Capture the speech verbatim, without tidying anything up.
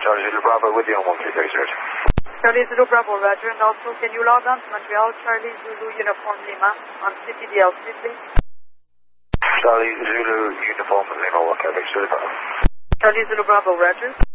Charlie Zulu Bravo with you on one two three zero. Charlie Zulu Bravo, roger. And also, can you log on to Montreal Charlie Zulu Uniform Lima on C P D L C, please? Charlie Zulu Uniform Lima, one Quebec Zulu Bravo. Charlie Zulu Bravo, roger.